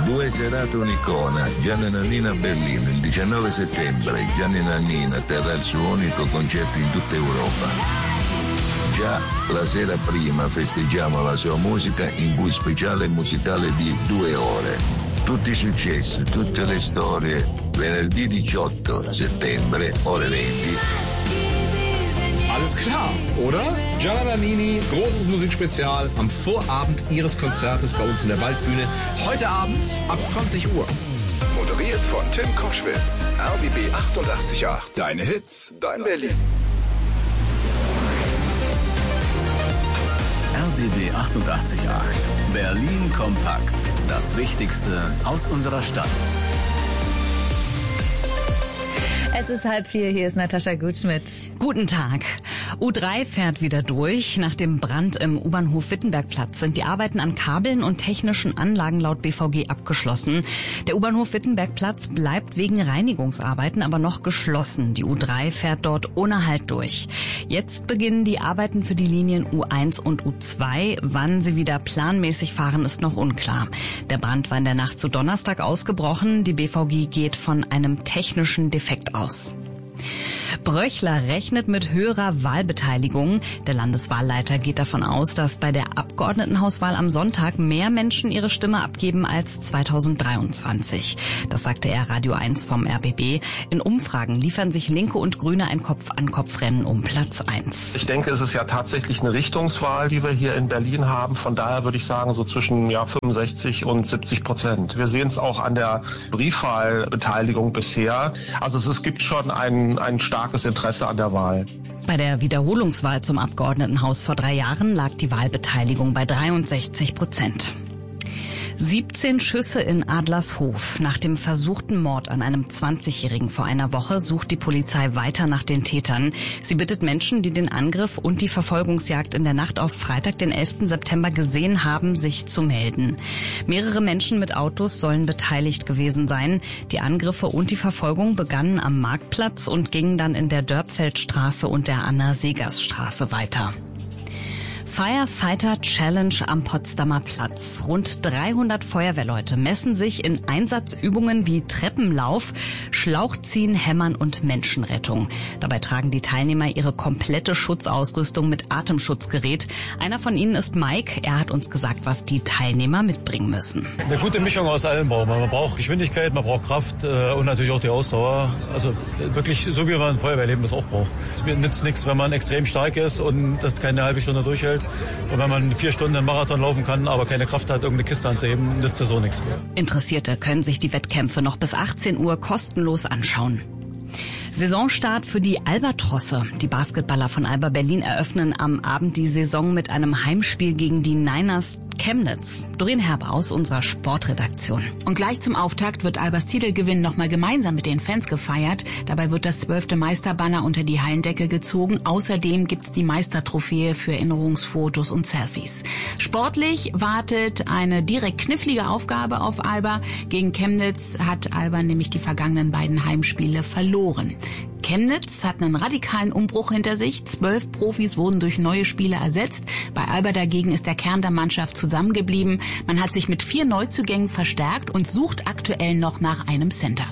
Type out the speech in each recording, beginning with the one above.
2 serate un'icona, Gianni Nannini a Berlino, il 19 settembre Gianni Nannini terrà il suo unico concerto in tutta Europa. Già la sera prima festeggiamo la sua musica in cui speciale musicale di 2 ore. Tutti i successi, tutte le storie, venerdì 18 settembre, ore 20. Alles klar, oder? Gianni Nannini, großes Musikspezial am Vorabend ihres Konzertes bei uns in der Waldbühne. Heute Abend ab 20 Uhr. Moderiert von Tim Koschwitz. RBB 88.8. Deine Hits, dein Berlin. RBB 88.8. Berlin kompakt. Das Wichtigste aus unserer Stadt. Es ist 3:30, hier ist Natascha Gutschmidt. Guten Tag. U3 fährt wieder durch. Nach dem Brand im U-Bahnhof Wittenbergplatz sind die Arbeiten an Kabeln und technischen Anlagen laut BVG abgeschlossen. Der U-Bahnhof Wittenbergplatz bleibt wegen Reinigungsarbeiten aber noch geschlossen. Die U3 fährt dort ohne Halt durch. Jetzt beginnen die Arbeiten für die Linien U1 und U2. Wann sie wieder planmäßig fahren, ist noch unklar. Der Brand war in der Nacht zu Donnerstag ausgebrochen. Die BVG geht von einem technischen Defekt aus. Bröchler rechnet mit höherer Wahlbeteiligung. Der Landeswahlleiter geht davon aus, dass bei der Abgeordnetenhauswahl am Sonntag mehr Menschen ihre Stimme abgeben als 2023. Das sagte er Radio 1 vom RBB. In Umfragen liefern sich Linke und Grüne ein Kopf-an-Kopf-Rennen um Platz 1. Ich denke, es ist ja tatsächlich eine Richtungswahl, die wir hier in Berlin haben. Von daher würde ich sagen, so zwischen 65 und 70%. Wir sehen es auch an der Briefwahlbeteiligung bisher. Also es gibt schon ein starkes Interesse an der Wahl. Bei der Wiederholungswahl zum Abgeordnetenhaus vor 3 Jahren lag die Wahlbeteiligung bei 63%. 17 Schüsse in Adlershof. Nach dem versuchten Mord an einem 20-Jährigen vor einer Woche sucht die Polizei weiter nach den Tätern. Sie bittet Menschen, die den Angriff und die Verfolgungsjagd in der Nacht auf Freitag, den 11. September gesehen haben, sich zu melden. Mehrere Menschen mit Autos sollen beteiligt gewesen sein. Die Angriffe und die Verfolgung begannen am Marktplatz und gingen dann in der Dörpfeldstraße und der Anna-Segers-Straße weiter. Firefighter Challenge am Potsdamer Platz. Rund 300 Feuerwehrleute messen sich in Einsatzübungen wie Treppenlauf, Schlauchziehen, Hämmern und Menschenrettung. Dabei tragen die Teilnehmer ihre komplette Schutzausrüstung mit Atemschutzgerät. Einer von ihnen ist Mike. Er hat uns gesagt, was die Teilnehmer mitbringen müssen. Eine gute Mischung aus allem braucht man. Man braucht Geschwindigkeit, man braucht Kraft und natürlich auch die Ausdauer. Also wirklich so, wie man ein Feuerwehrleben das auch braucht. Es nützt nichts, wenn man extrem stark ist und das keine halbe Stunde durchhält. Und wenn man 4 Stunden einen Marathon laufen kann, aber keine Kraft hat, irgendeine Kiste anzuheben, nützt das so nichts. Interessierte können sich die Wettkämpfe noch bis 18 Uhr kostenlos anschauen. Saisonstart für die Albatrosse. Die Basketballer von Alba Berlin eröffnen am Abend die Saison mit einem Heimspiel gegen die Niners Chemnitz. Doreen Herb aus unserer Sportredaktion. Und gleich zum Auftakt wird Albas Titelgewinn nochmal gemeinsam mit den Fans gefeiert. Dabei wird das 12. Meisterbanner unter die Hallendecke gezogen. Außerdem gibt's die Meistertrophäe für Erinnerungsfotos und Selfies. Sportlich wartet eine direkt knifflige Aufgabe auf Alba. Gegen Chemnitz hat Alba nämlich die vergangenen beiden Heimspiele verloren. Chemnitz hat einen radikalen Umbruch hinter sich. 12 Profis wurden durch neue Spieler ersetzt. Bei Alba dagegen ist der Kern der Mannschaft zusammengeblieben. Man hat sich mit 4 Neuzugängen verstärkt und sucht aktuell noch nach einem Center.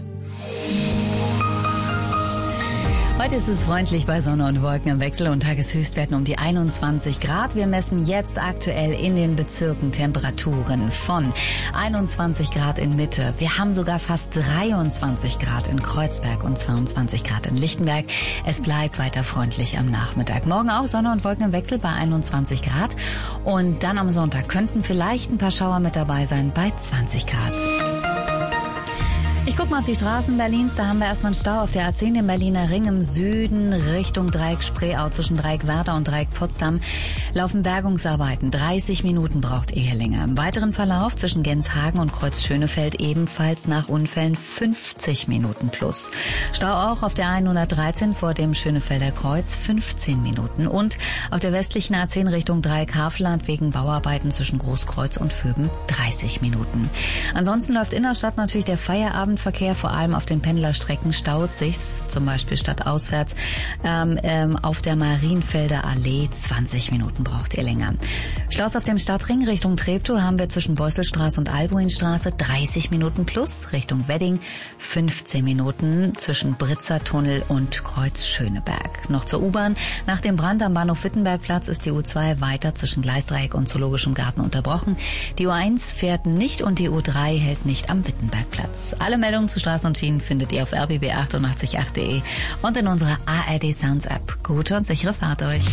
Heute ist es freundlich bei Sonne und Wolken im Wechsel und Tageshöchstwerten um die 21 Grad. Wir messen jetzt aktuell in den Bezirken Temperaturen von 21 Grad in Mitte. Wir haben sogar fast 23 Grad in Kreuzberg und 22 Grad in Lichtenberg. Es bleibt weiter freundlich am Nachmittag. Morgen auch Sonne und Wolken im Wechsel bei 21 Grad. Und dann am Sonntag könnten vielleicht ein paar Schauer mit dabei sein bei 20 Grad. Ich guck mal auf die Straßen Berlins. Da haben wir erstmal einen Stau auf der A10 im Berliner Ring im Süden Richtung Dreieck Spreeau zwischen Dreieck Werder und Dreieck Potsdam. Laufen Bergungsarbeiten. 30 Minuten braucht Ehelinger. Im weiteren Verlauf zwischen Genshagen und Kreuz Schönefeld ebenfalls nach Unfällen 50 Minuten plus. Stau auch auf der 113 vor dem Schönefelder Kreuz 15 Minuten. Und auf der westlichen A10 Richtung Dreieck Havelland wegen Bauarbeiten zwischen Großkreuz und Vöben 30 Minuten. Ansonsten läuft Innerstadt natürlich der Feierabendverkehr Verkehr, vor allem auf den Pendlerstrecken staut sich's, zum Beispiel stadtauswärts, auf der Marienfelder Allee 20 Minuten braucht ihr länger. Staus auf dem Stadtring Richtung Treptow haben wir zwischen Beuselstraße und Albuinstraße 30 Minuten plus, Richtung Wedding 15 Minuten zwischen Britzertunnel und Kreuz Schöneberg. Noch zur U-Bahn. Nach dem Brand am Bahnhof Wittenbergplatz ist die U2 weiter zwischen Gleisdreieck und Zoologischem Garten unterbrochen. Die U1 fährt nicht und die U3 hält nicht am Wittenbergplatz. Alle Meldungen zu Straßen und Schienen findet ihr auf rbb888.de und in unserer ARD Sounds App. Gute und sichere Fahrt euch.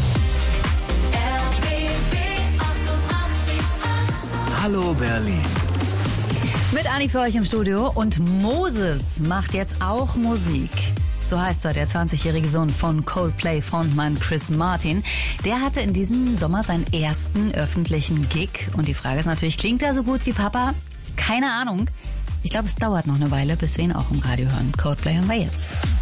Hallo Berlin. Mit Anni für euch im Studio und Moses macht jetzt auch Musik. So heißt er, der 20-jährige Sohn von Coldplay-Frontmann Chris Martin. Der hatte in diesem Sommer seinen ersten öffentlichen Gig. Und die Frage ist natürlich, klingt er so gut wie Papa? Keine Ahnung. Ich glaube, es dauert noch eine Weile, bis wir ihn auch im Radio hören. Coldplay hören wir jetzt.